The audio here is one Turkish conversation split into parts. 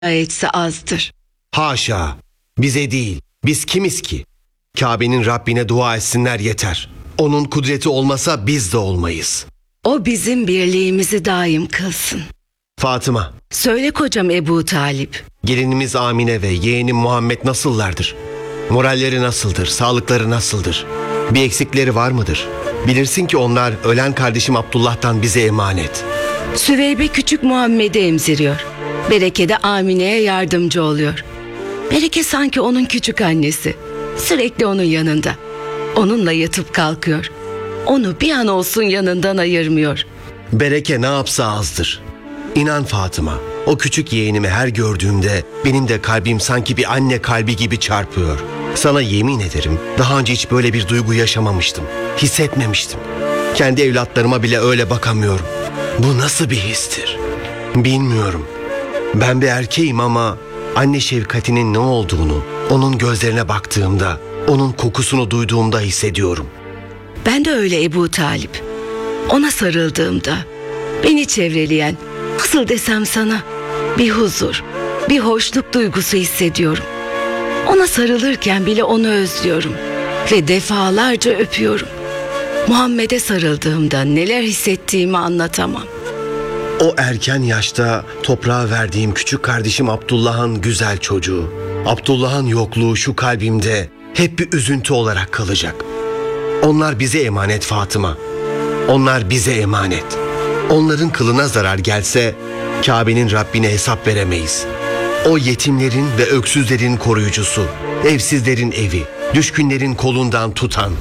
etse azdır. Haşa, bize değil, biz kimiz ki? Kabe'nin Rabbine dua etsinler yeter. Onun kudreti olmasa biz de olmayız. O bizim birliğimizi daim kılsın. Fatıma, Söyle kocam Ebu Talip. gelinimiz Amine ve yeğenim Muhammed nasıllardır? Moralleri nasıldır, sağlıkları nasıldır? Bir eksikleri var mıdır? Bilirsin ki onlar ölen kardeşim Abdullah'tan bize emanet. Süveybe küçük Muhammed'i emziriyor. Bereke de Amine'ye yardımcı oluyor. Bereke sanki onun küçük annesi. Sürekli onun yanında. Onunla yatıp kalkıyor. Onu bir an olsun yanından ayırmıyor. Bereke ne yapsa azdır. İnan Fatıma, o küçük yeğenimi her gördüğümde benim de kalbim sanki bir anne kalbi gibi çarpıyor. Sana yemin ederim daha önce hiç böyle bir duygu yaşamamıştım. Hissetmemiştim. Kendi evlatlarıma bile öyle bakamıyorum. Bu nasıl bir histir? Bilmiyorum. Ben bir erkeğim ama anne şefkatinin ne olduğunu, onun gözlerine baktığımda, onun kokusunu duyduğumda hissediyorum. Ben de öyle Ebu Talip. Ona sarıldığımda, beni çevreleyen, nasıl desem sana, bir huzur, bir hoşluk duygusu hissediyorum. Ona sarılırken bile onu özlüyorum ve defalarca öpüyorum. Muhammed'e sarıldığımda neler hissettiğimi anlatamam. O erken yaşta toprağa verdiğim küçük kardeşim Abdullah'ın güzel çocuğu. Abdullah'ın yokluğu şu kalbimde hep bir üzüntü olarak kalacak. Onlar bize emanet Fatıma. Onlar bize emanet. Onların kılına zarar gelse Kabe'nin Rabbine hesap veremeyiz. O yetimlerin ve öksüzlerin koruyucusu, evsizlerin evi, düşkünlerin kolundan tutan.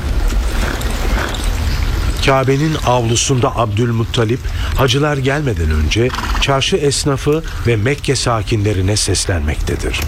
Kabe'nin avlusunda Abdülmuttalip hacılar gelmeden önce çarşı esnafı ve Mekke sakinlerine seslenmektedir.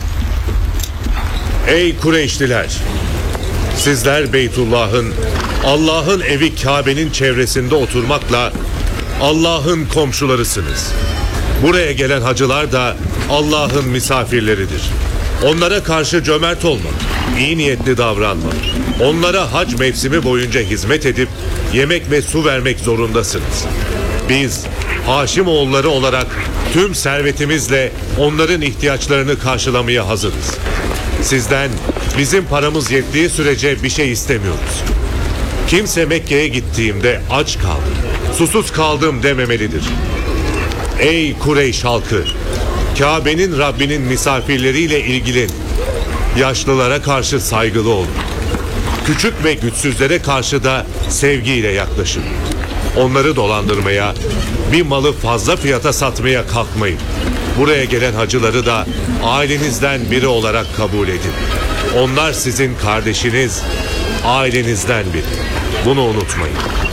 Ey Kureyşliler! Sizler Beytullah'ın, Allah'ın evi Kabe'nin çevresinde oturmakla Allah'ın komşularısınız. Buraya gelen hacılar da Allah'ın misafirleridir. Onlara karşı cömert olmak, iyi niyetli davranmak, onlara hac mevsimi boyunca hizmet edip yemek ve su vermek zorundasınız. Biz Haşimoğulları olarak tüm servetimizle onların ihtiyaçlarını karşılamaya hazırız. Sizden bizim paramız yettiği sürece bir şey istemiyoruz. Kimse Mekke'ye gittiğimde aç kaldım, susuz kaldım dememelidir. Ey Kureyş halkı! Kabe'nin Rabbinin misafirleriyle ilgilen. Yaşlılara karşı saygılı olun. Küçük ve güçsüzlere karşı da sevgiyle yaklaşın. Onları dolandırmaya, bir malı fazla fiyata satmaya kalkmayın. Buraya gelen hacıları da ailenizden biri olarak kabul edin. Onlar sizin kardeşiniz, ailenizden biri. Bunu unutmayın.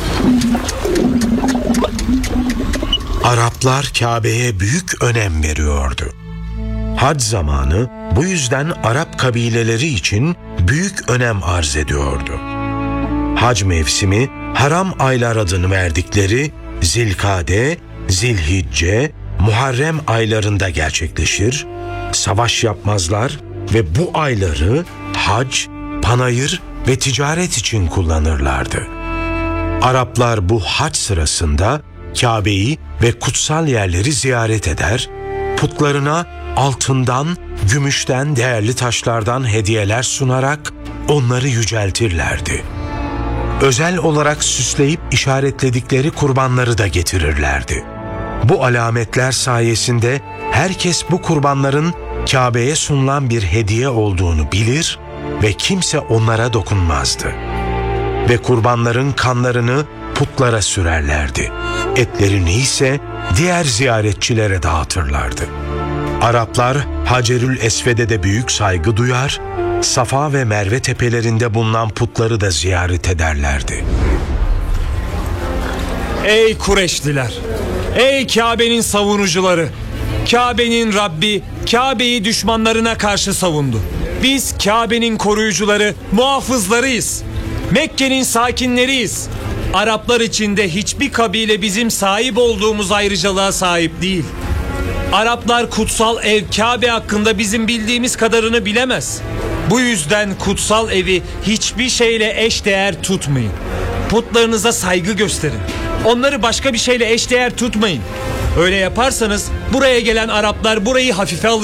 Araplar Kabe'ye büyük önem veriyordu. Hac zamanı bu yüzden Arap kabileleri için büyük önem arz ediyordu. Hac mevsimi haram aylar adını verdikleri Zilkade, Zilhicce, Muharrem aylarında gerçekleşir, savaş yapmazlar ve bu ayları hac, panayır ve ticaret için kullanırlardı. Araplar bu hac sırasında Kabe'yi ve kutsal yerleri ziyaret eder, putlarına altından, gümüşten, değerli taşlardan hediyeler sunarak onları yüceltirlerdi. Özel olarak süsleyip işaretledikleri kurbanları da getirirlerdi. Bu alametler sayesinde herkes bu kurbanların Kabe'ye sunulan bir hediye olduğunu bilir ve kimse onlara dokunmazdı. Ve kurbanların kanlarını putlara sürerlerdi. Etlerini ise diğer ziyaretçilere dağıtırlardı. Araplar Hacerül Esved'e de büyük saygı duyar, Safa ve Merve tepelerinde bulunan putları da ziyaret ederlerdi. Ey Kureyşliler! Ey Kabe'nin savunucuları! Kabe'nin Rabbi Kabe'yi düşmanlarına karşı savundu. Biz Kabe'nin koruyucuları, muhafızlarıyız. Mekke'nin sakinleriyiz. Araplar içinde hiçbir kabile bizim sahip olduğumuz ayrıcalığa sahip değil. Araplar kutsal ev Kabe hakkında bizim bildiğimiz kadarını bilemez. Bu yüzden kutsal evi hiçbir şeyle eşdeğer tutmayın. Putlarınıza saygı gösterin. Onları başka bir şeyle eşdeğer tutmayın. Öyle yaparsanız buraya gelen Araplar burayı hafife alacak.